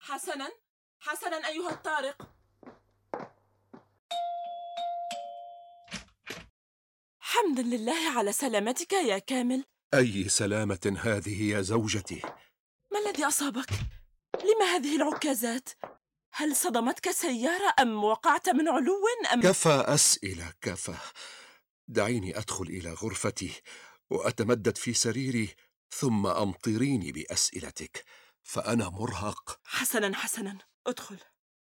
حسناً حسناً أيها الطارق. حمداً لله على سلامتك يا كامل. أي سلامة هذه يا زوجتي؟ ما الذي أصابك؟ لم هذه العكازات؟ هل صدمتك سيارة أم وقعت من علو أم؟ كفى أسئلة، كفى. دعيني أدخل إلى غرفتي وأتمدد في سريري، ثم أمطريني بأسئلتك، فأنا مرهق. حسناً حسناً، ادخل.